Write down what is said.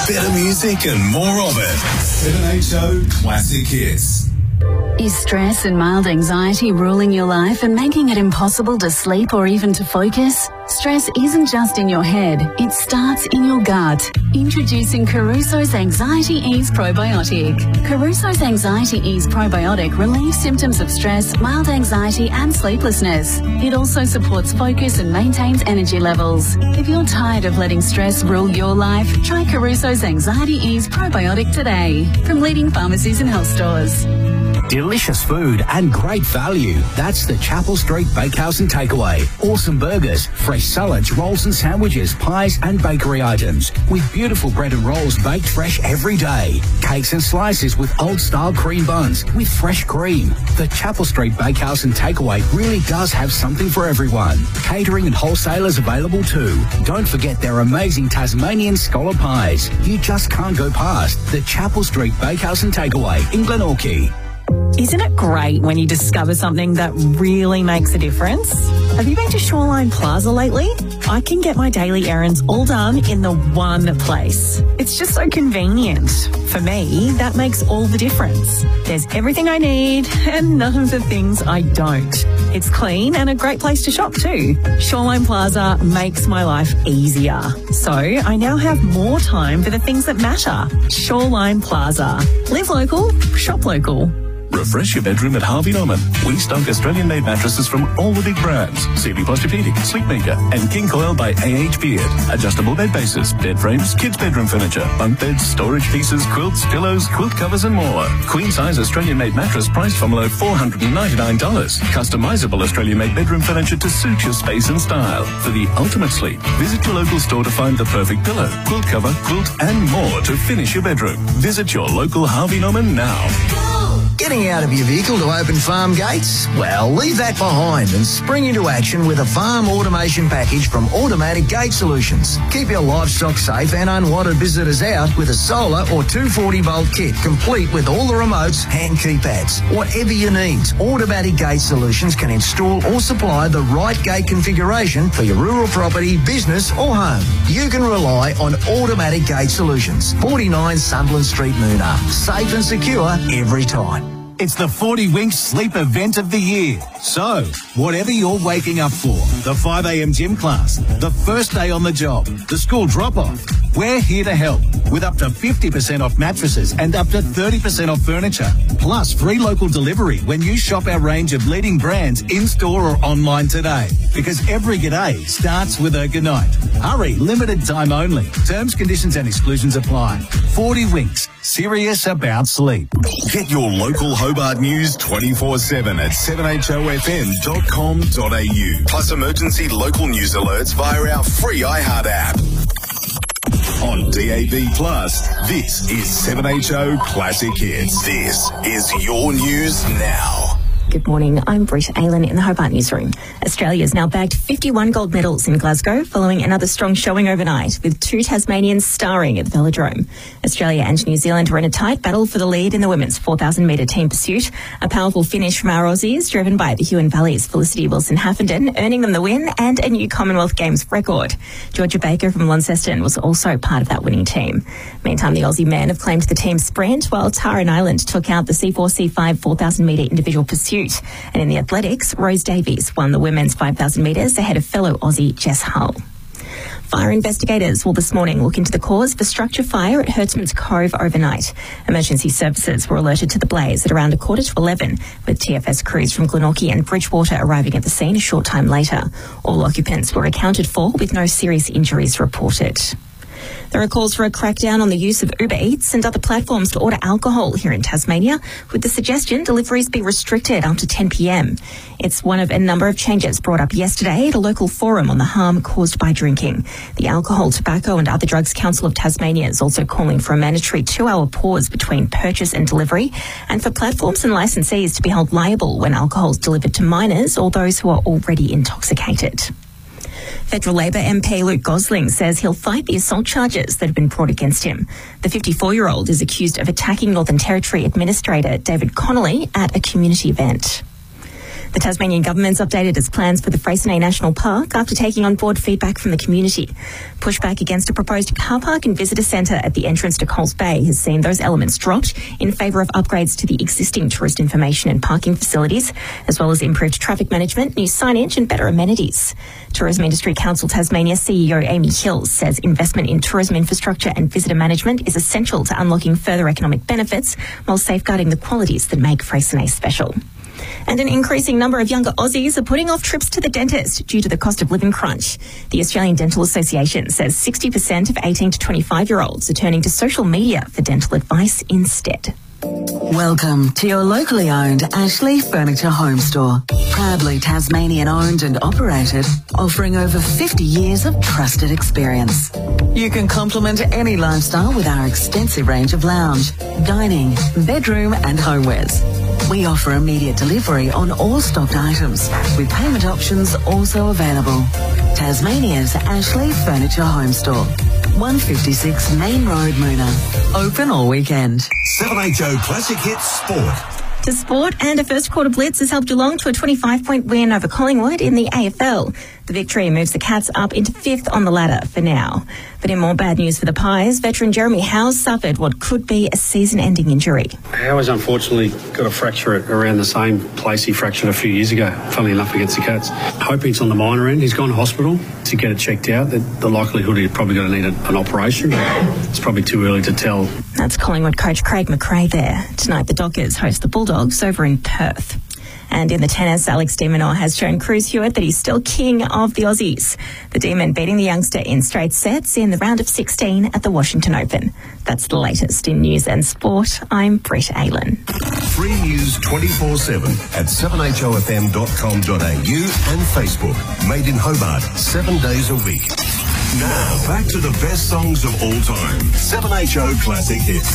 better music and more of it. 7HO Classic Hits. Is stress and mild anxiety ruling your life and making it impossible to sleep or even to focus? Stress isn't just in your head, it starts in your gut. Introducing Caruso's Anxiety Ease Probiotic. Caruso's Anxiety Ease Probiotic relieves symptoms of stress, mild anxiety and sleeplessness. It also supports focus and maintains energy levels. If you're tired of letting stress rule your life, try Caruso's Anxiety Ease Probiotic today from leading pharmacies and health stores. Delicious food and great value. That's the Chapel Street Bakehouse and Takeaway. Awesome burgers, fresh salads, rolls and sandwiches, pies and bakery items. With beautiful bread and rolls baked fresh every day. Cakes and slices with old-style cream buns with fresh cream. The Chapel Street Bakehouse and Takeaway really does have something for everyone. Catering and wholesalers available too. Don't forget their amazing Tasmanian scholar pies. You just can't go past the Chapel Street Bakehouse and Takeaway in Glenorchy. Isn't it great when you discover something that really makes a difference? Have you been to Shoreline Plaza lately? I can get my daily errands all done in the one place. It's just so convenient. For me, that makes all the difference. There's everything I need and none of the things I don't. It's clean and a great place to shop too. Shoreline Plaza makes my life easier. So I now have more time for the things that matter. Shoreline Plaza. Live local, shop local. Refresh your bedroom at Harvey Norman. We stock Australian-made mattresses from all the big brands. CB Posturepedic, Sleepmaker, and King Coil by A.H. Beard. Adjustable bed bases, bed frames, kids' bedroom furniture, bunk beds, storage pieces, quilts, pillows, quilt covers, and more. Queen-size Australian-made mattress priced from below $499. Customizable Australian-made bedroom furniture to suit your space and style. For the ultimate sleep, visit your local store to find the perfect pillow, quilt cover, quilt, and more to finish your bedroom. Visit your local Harvey Norman now. Getting out of your vehicle to open farm gates? Well, leave that behind and spring into action with a farm automation package from Automatic Gate Solutions. Keep your livestock safe and unwanted visitors out with a solar or 240-volt kit, complete with all the remotes and keypads. Whatever you need, Automatic Gate Solutions can install or supply the right gate configuration for your rural property, business or home. You can rely on Automatic Gate Solutions. 49 Sunderland Street, Moona. Safe and secure every time. It's the 40 Winks Sleep Event of the Year. So, whatever you're waking up for, the 5 a.m. gym class, the first day on the job, the school drop-off, we're here to help with up to 50% off mattresses and up to 30% off furniture. Plus free local delivery when you shop our range of leading brands in-store or online today. Because every g'day starts with a good night. Hurry, limited time only. Terms, conditions and exclusions apply. 40 Winks, serious about sleep. Get your local Hobart news 24/7 at 7hofm.com.au. Plus emergency local news alerts via our free iHeart app. On DAB+, this is 7HO Classic Hits. This is your news now. Good morning, I'm Britt Aylan in the Hobart newsroom. Australia's now bagged 51 gold medals in Glasgow following another strong showing overnight, with 2 Tasmanians starring at the Velodrome. Australia and New Zealand were in a tight battle for the lead in the women's 4,000 metre team pursuit. A powerful finish from our Aussies, driven by the Huon Valley's Felicity Wilson-Haffenden, earning them the win and a new Commonwealth Games record. Georgia Baker from Launceston was also part of that winning team. Meantime, the Aussie men have claimed the team sprint, while Taran Island took out the C4-C5 4,000 metre individual pursuit. And in the athletics, Rose Davies won the women's 5,000 metres ahead of fellow Aussie Jess Hull. Fire investigators will this morning look into the cause of a structure fire at Hertzman's Cove overnight. Emergency services were alerted to the blaze at around 11:15, with TFS crews from Glenorchy and Bridgewater arriving at the scene a short time later. All occupants were accounted for, with no serious injuries reported. There are calls for a crackdown on the use of Uber Eats and other platforms to order alcohol here in Tasmania, with the suggestion deliveries be restricted after 10 p.m. It's one of a number of changes brought up yesterday at a local forum on the harm caused by drinking. The Alcohol, Tobacco and Other Drugs Council of Tasmania is also calling for a mandatory 2-hour pause between purchase and delivery, and for platforms and licensees to be held liable when alcohol is delivered to minors or those who are already intoxicated. Federal Labor MP Luke Gosling says he'll fight the assault charges that have been brought against him. The 54-year-old is accused of attacking Northern Territory Administrator David Connolly at a community event. The Tasmanian government's updated its plans for the Freycinet National Park after taking on board feedback from the community. Pushback against a proposed car park and visitor centre at the entrance to Coles Bay has seen those elements dropped in favour of upgrades to the existing tourist information and parking facilities, as well as improved traffic management, new signage and better amenities. Tourism Industry Council Tasmania CEO Amy Hills says investment in tourism infrastructure and visitor management is essential to unlocking further economic benefits while safeguarding the qualities that make Freycinet special. And an increasing number of younger Aussies are putting off trips to the dentist due to the cost of living crunch. The Australian Dental Association says 60% of 18 to 25-year-olds are turning to social media for dental advice instead. Welcome to your locally owned Ashley Furniture Home Store. Proudly Tasmanian owned and operated, offering over 50 years of trusted experience. You can complement any lifestyle with our extensive range of lounge, dining, bedroom and homewares. We offer immediate delivery on all stocked items, with payment options also available. Tasmania's Ashley Furniture Home Store, 156 Main Road, Moona. Open all weekend. 7HO Classic Hits Sport. To sport, and a first quarter blitz has helped Geelong to a 25-point win over Collingwood in the AFL. The victory moves the Cats up into 5th on the ladder for now. But in more bad news for the Pies, veteran Jeremy Howe suffered what could be a season-ending injury. Howe has unfortunately got a fracture around the same place he fractured a few years ago, funnily enough, against the Cats. Hoping it's on the minor end. He's gone to hospital to get it checked out. The likelihood he's probably going to need an operation. It's probably too early to tell. That's Collingwood coach Craig McRae there. Tonight the Dockers host the Bulldogs over in Perth. And in the tennis, Alex de Minaur has shown Cruz Hewitt that he's still king of the Aussies. The Demon beating the youngster in straight sets in the round of 16 at the Washington Open. That's the latest in news and sport. I'm Britt Aylan. Free news 24/7 at 7hofm.com.au and Facebook. Made in Hobart 7 days a week. Now, back to the best songs of all time. 7HO Classic Hits.